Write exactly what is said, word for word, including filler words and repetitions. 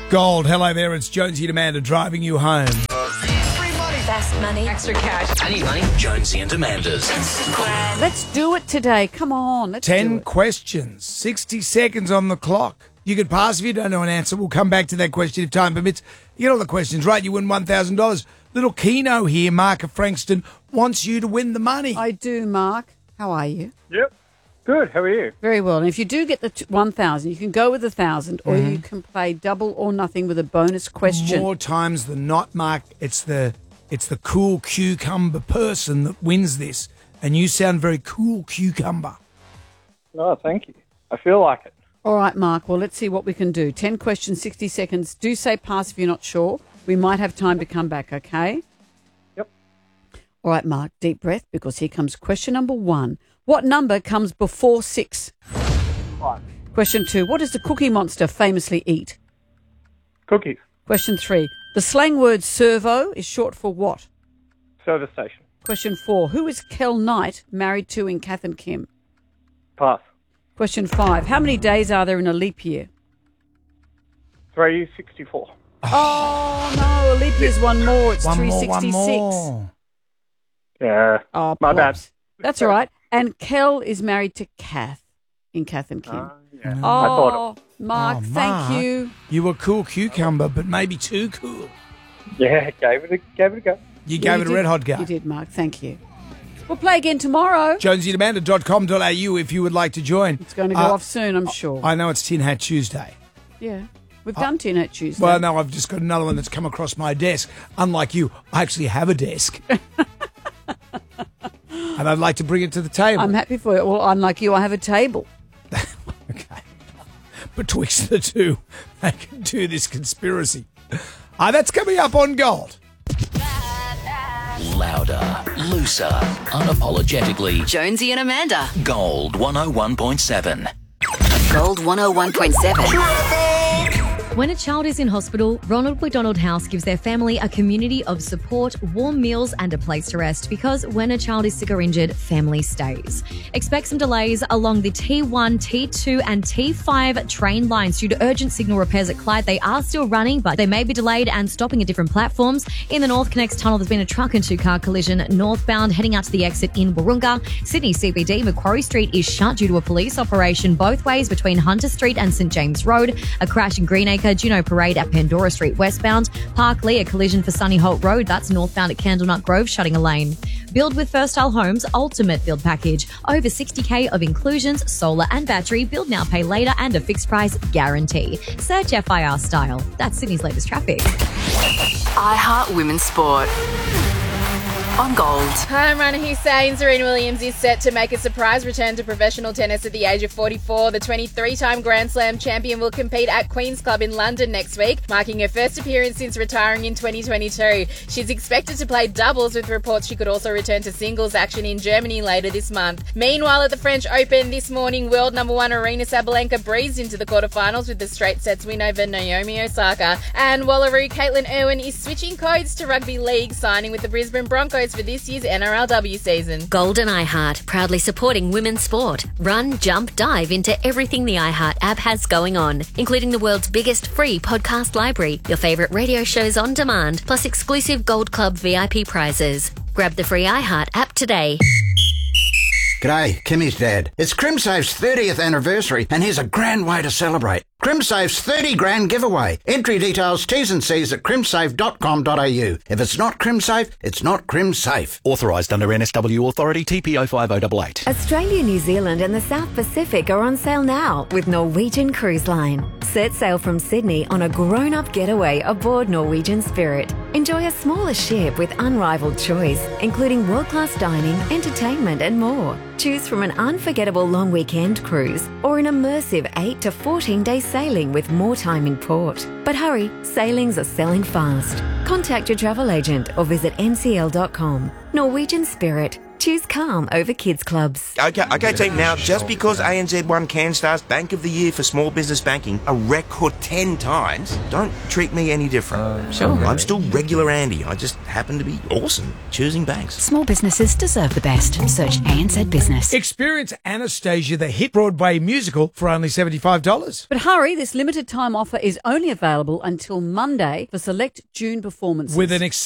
Gold. Hello there, it's Jonesy and Amanda driving you home. Free money. Fast money. Extra cash. I need money. Jonesy and Amanda's. Let's do it today. Come on. Let's Ten do it. questions, sixty seconds on the clock. You could pass if you don't know an answer. We'll come back to that question if time permits. You get all the questions right, you win one thousand dollars. Little Keno here, Mark of Frankston, wants you to win the money. I do, Mark. How are you? Yep. Good. How are you? Very well. And if you do get the t- one thousand, you can go with the one thousand or you can play double or nothing with a bonus question. More times than not, Mark, it's the it's the cool cucumber person that wins this. And you sound very cool cucumber. Oh, thank you. I feel like it. All right, Mark. Well, let's see what we can do. ten questions, sixty seconds. Do say pass if you're not sure. We might have time to come back, okay? Yep. All right, Mark, deep breath because here comes question number one. What number comes before six? Five. Question two. What does the Cookie Monster famously eat? Cookies. Question three. The slang word servo is short for what? Service station. Question four. Who is Kel Knight married to in Kath and Kim? Pass. Question five. How many days are there in a leap year? three sixty-four. Oh, no. A leap year's one more. It's One three more, one sixty-six. more. Yeah. Oh, My bad. plops. That's all right. And Kel is married to Kath in Kath and Kim. Uh, yeah. oh, I thought Mark, Oh, thank Mark. you. You were cool cucumber, but maybe too cool. it. Yeah, gave it a, gave it a go. You Yeah, gave you it a did- red hot go. You did, Mark. Thank you. We'll play again tomorrow. jonesy and amanda dot com dot a u if you would like to join. It's going to go Uh, off soon, I'm sure. I know it's Tin Hat Tuesday. yeah. We've done Tin Hat Tuesday. Well, no, I've just got another one that's come across my desk. Unlike you, I actually have a desk. And I'd like to bring it to the table. I'm happy for you. Well, unlike you, I have a table. Okay. Betwixt the two, they can do this conspiracy. Ah, that's coming up on Gold. Louder, looser, unapologetically. Jonesy and Amanda. Gold one oh one point seven. Gold one oh one point seven. When a child is in hospital, Ronald McDonald House gives their family a community of support, warm meals and a place to rest because when a child is sick or injured, family stays. Expect some delays along the T one, T two and T five train lines due to urgent signal repairs at Clyde. They are still running, but they may be delayed and stopping at different platforms. In the North Connects Tunnel, there's been a truck and two-car collision northbound heading out to the exit in Wahroonga. Sydney C B D, Macquarie Street is shut due to a police operation both ways between Hunter Street and St James Road. A crash in Greenacre, Juno Parade at Pandora Street westbound. Parkley, a collision for Sunny Holt Road. That's northbound at Candlenut Grove, shutting a lane. Build with First Style Homes Ultimate Build Package. Over sixty K of inclusions, solar and battery. Build now, pay later and a fixed price guarantee. Search F I R Style. That's Sydney's latest traffic. iHeart Women's Sport. On Gold. Hi, I'm Rana Hussein. Serena Williams is set to make a surprise return to professional tennis at the age of forty-four. The twenty-three-time Grand Slam champion will compete at Queen's Club in London next week, marking her first appearance since retiring in twenty twenty-two. She's expected to play doubles, with reports she could also return to singles action in Germany later this month. Meanwhile, at the French Open this morning, world number one Aryna Sabalenka breezed into the quarterfinals with the straight sets win over Naomi Osaka. And Wallaroo Caitlin Irwin is switching codes to rugby league, signing with the Brisbane Broncos for this year's N R L W season. Gold and iHeart, proudly supporting women's sport. Run, jump, dive into everything the iHeart app has going on, including the world's biggest free podcast library, your favourite radio shows on demand, plus exclusive Gold Club V I P prizes. Grab the free iHeart app today. G'day, Kimmy's dad. It's CrimSafe's thirtieth anniversary, and here's a grand way to celebrate. CrimSafe's thirty grand giveaway. Entry details, T's and C's at crimsafe dot com dot a u. If it's not CrimSafe, it's not CrimSafe. Authorised under N S W Authority T P O five oh eight eight. Australia, New Zealand and the South Pacific are on sale now with Norwegian Cruise Line. Set sail from Sydney on a grown-up getaway aboard Norwegian Spirit. Enjoy a smaller ship with unrivaled choice, including world-class dining, entertainment and more. Choose from an unforgettable long weekend cruise or an immersive eight to fourteen day sailing with more time in port. But hurry, sailings are selling fast. Contact your travel agent or visit n c l dot com. Norwegian Spirit. Choose calm over kids clubs. Okay, okay, team. Now, just because A N Z won CanStar's Bank of the Year for small business banking a record ten times, don't treat me any different. Sure. I'm still regular Andy. I just happen to be awesome choosing banks. Small businesses deserve the best. Search A N Z Business. Experience Anastasia, the hit Broadway musical, for only seventy-five dollars. But hurry, this limited time offer is only available until Monday for select June performances. With an